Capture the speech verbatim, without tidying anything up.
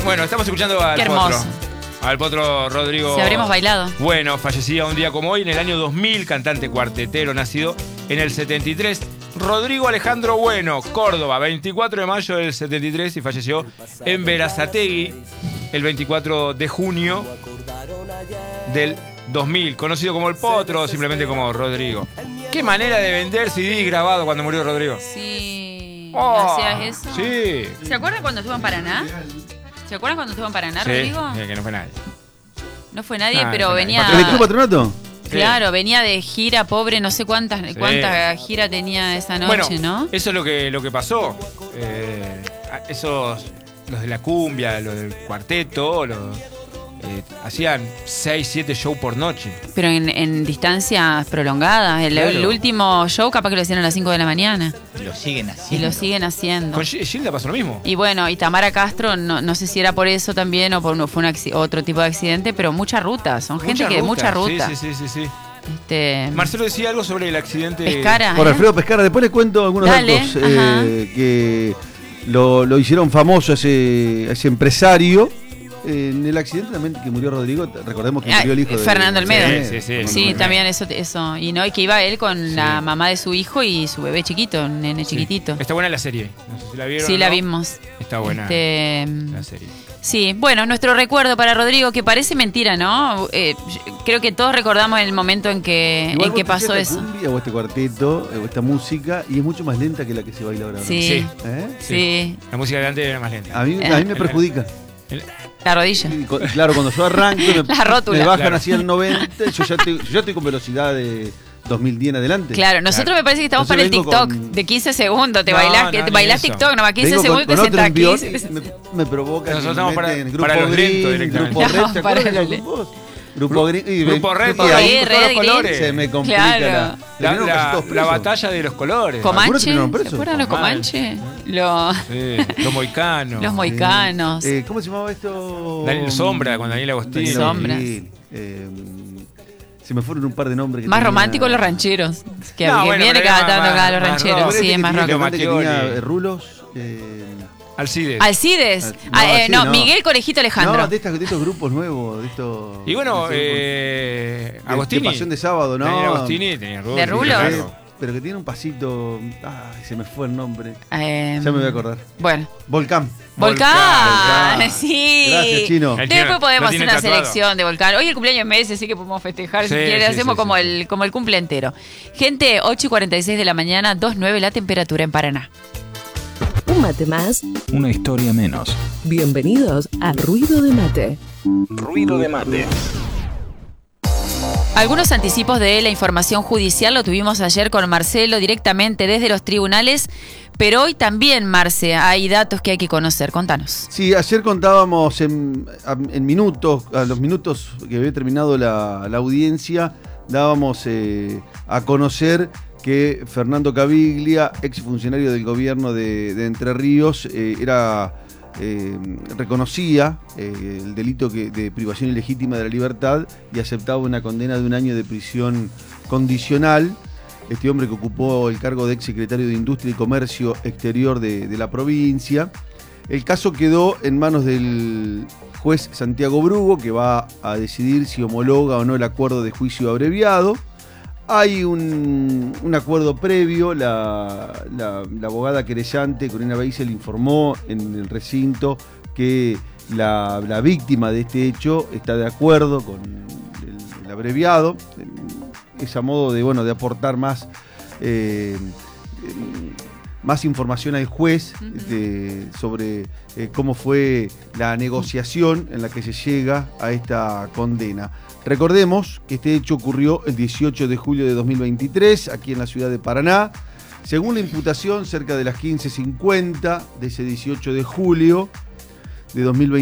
Bueno, estamos escuchando al Qué Potro. hermoso. Al Potro Rodrigo. Si habremos bailado. Bueno, fallecía un día como hoy en el año dos mil, cantante cuartetero, nacido en el setenta y tres. Rodrigo Alejandro Bueno, Córdoba, veinticuatro de mayo del setenta y tres, y falleció en Berazategui el veinticuatro de junio del dos mil, conocido como el Potro o simplemente como Rodrigo. Qué manera de vender C D grabado cuando murió Rodrigo. Sí. Oh, ¿Hacías eso? Sí. ¿Se acuerdan cuando estuvo en Paraná? ¿Se acuerdan cuando estuvo en Paraná, Sí, Rodrigo? que no fue nadie. No fue nadie, Ah, pero no fue venía... nadie. ¿El Club Patronato? Claro, venía de gira, pobre, no sé cuántas Sí. cuántas gira tenía esa noche, Bueno, ¿no? eso es lo que, lo que pasó. Eh, esos, los de la cumbia, los del cuarteto, los, eh, hacían seis, siete shows por noche. Pero en, en distancias prolongadas. El, Claro. el último show capaz que lo hicieron a las cinco de la mañana. Y lo siguen Y haciendo. lo siguen haciendo. Con G- Gilda pasó lo mismo. Y bueno, y Tamara Castro, no, no sé si era por eso también o por fue un acci- otro tipo de accidente, pero mucha ruta. Son gente que de mucha ruta. Sí, sí, sí, sí, sí. Este, Marcelo decía algo sobre el accidente. Pescara. Por ¿eh? Alfredo Pescara. Después les cuento algunos Dale, datos ajá. eh, que lo, lo hicieron famoso a ese, a ese empresario. En el accidente también que murió Rodrigo, recordemos que Ah, murió el hijo de Fernando Olmedo. Sí, sí, sí. Sí, Bueno. también eso, eso. Y no, y que iba él con Sí. la mamá de su hijo y su bebé chiquito, un nene Sí. chiquitito. Está buena la serie. No sé si la vieron. Sí, o la no. vimos. Está buena Este, la serie. sí, bueno, nuestro recuerdo para Rodrigo, que parece mentira, ¿no? Eh, creo que todos recordamos el momento en que, Igual en vos que te pasó fijas eso. esta cumbia o este cuarteto o esta música y es mucho más lenta que la que se baila ahora. ¿no? Sí, Sí. ¿Eh? sí, La música de antes era más lenta. A mí, a mí me perjudica. la rodilla. Y co- Claro, cuando yo arranco y me, La rótula. me bajan Claro. así al noventa, yo ya, estoy, yo ya estoy con velocidad de dos mil diez en adelante. Claro, nosotros Claro. me parece que estamos Entonces para el vengo TikTok con- de quince segundos. Te No, bailás, no, que te ni bailás eso. TikTok, nomás quince Vengo con- segundos y te con otro sentás envión aquí. y me, me provoca Nosotros que me estamos para- meten para Grupo los lentos Green, directamente. Grupo No, Red, ¿te para acuerdas de los los grupos? Grupo Green y Grupo Red, y todos ahí los- Red, todos los Green. colores. se me complica Claro. la, La, terminaron casi la- todos la presos. batalla de los colores. Algunos Comanche, terminaron ¿se presos. acuerdan los Mal. Comanche? Los, Sí, los moicanos. los moicanos. Eh, ¿Cómo se llamaba esto? Daniel Sombra, con Daniel Agostini. Daniel Sombras. Agostini. Eh, se me fueron un par de nombres. que Más tenía- románticos los rancheros. Que, No, que bueno, viene pero cada era tanto más- acá los más rancheros. rock. Sí, es más rock. rock. Leo Que tenía Mattioli. eh, rulos. Eh, Alcides. Alcides. No, Ah, eh, sí, no, no. Miguel Conejito Alejandro. No, de, estas- de estos grupos nuevos, de estos. Y bueno, de- eh, de- Agostini. de Pasión de Sábado, ¿no? Daniel Agostini tenía rulos. ¿De rulos? Eh, pero que tiene un pasito. Ay, se me fue el nombre. Eh, Ya me voy a acordar. Bueno. Volcán. Volcán, Volcán. sí. Gracias, Chino. El Después Chino podemos lo hacer tiene una tatuado. selección de Volcán. Hoy el cumpleaños es Messi, así que podemos festejar si Sí, quiere. sí, Hacemos sí, como, sí, el, como el cumple entero. Gente, ocho y cuarenta y seis de la mañana, dos nueve la temperatura en Paraná. Un mate más. Una historia menos. Bienvenidos a Ruido de Mate. Ruido de mate. Algunos anticipos de la información judicial lo tuvimos ayer con Marcelo directamente desde los tribunales, pero hoy también, Marce, hay datos que hay que conocer. Contanos. Sí, ayer contábamos en, en minutos, a los minutos que había terminado la, la audiencia, dábamos eh, a conocer que Fernando Caviglia, exfuncionario del gobierno de, de Entre Ríos, eh, era eh, reconocía eh, el delito que, de privación ilegítima de la libertad y aceptaba una condena de un año de prisión condicional. Este hombre que ocupó el cargo de exsecretario de Industria y Comercio Exterior de, de la provincia. El caso quedó en manos del juez Santiago Brugo, que va a decidir si homologa o no el acuerdo de juicio abreviado. Hay un, un acuerdo previo, la, la, la abogada querellante, Corina Beisel, informó en el recinto que la, la víctima de este hecho está de acuerdo con el, el abreviado. Es a modo de, bueno, de aportar más, eh, más información al juez de, sobre eh, cómo fue la negociación en la que se llega a esta condena. Recordemos que este hecho ocurrió el dieciocho de julio de dos mil veintitrés, aquí en la ciudad de Paraná. Según la imputación, cerca de las quince cincuenta de ese dieciocho de julio de dos mil veintitrés,